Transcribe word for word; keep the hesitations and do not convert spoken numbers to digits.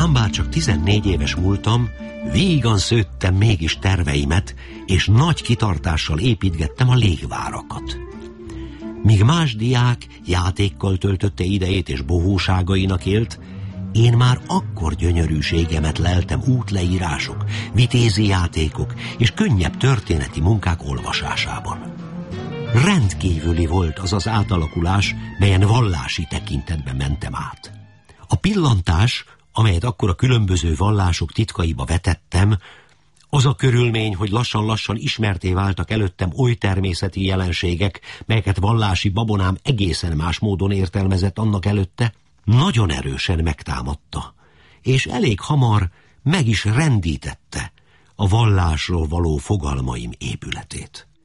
Ám bár csak tizennégy éves múltam, vígan szőttem mégis terveimet, és nagy kitartással építgettem a légvárakat. Míg más diák játékkal töltötte idejét és bohóságainak élt, én már akkor gyönyörűségemet leltem útleírások, vitézi játékok és könnyebb történeti munkák olvasásában. Rendkívüli volt az az átalakulás, melyen vallási tekintetben mentem át. A pillantás, amelyet akkor a különböző vallások titkaiba vetettem, az a körülmény, hogy lassan-lassan ismerté váltak előttem oly természeti jelenségek, melyeket vallási babonám egészen más módon értelmezett annak előtte, nagyon erősen megtámadta, és elég hamar meg is rendítette a vallásról való fogalmaim épületét.